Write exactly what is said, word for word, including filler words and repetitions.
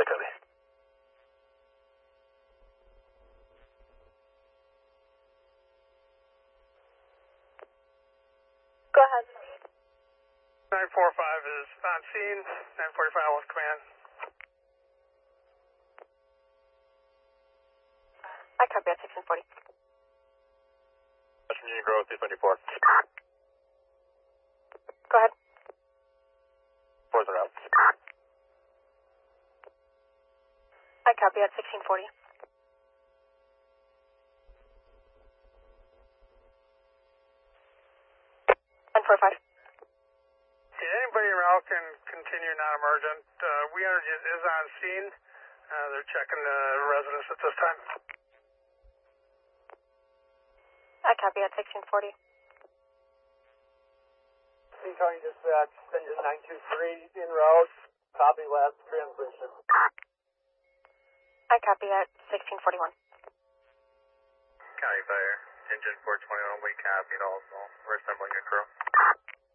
I copy. Go ahead. nine four five is on scene. nine forty-five with command. I copy at sixteen forty. Western Union Grove, three seventy-four. Go ahead. Four's around. I copy at sixteen forty. nine four five. Yeah, anybody around can continue non-emergent. Uh, We Energy is on scene. Uh, they're checking the residence at this time. I copy at sixteen forty. King County Dispatch, engine nine two three, en route, copy last transmission. I copy at sixteen forty-one. County Fire, engine four twenty-one, we copied also. We're assembling a crew.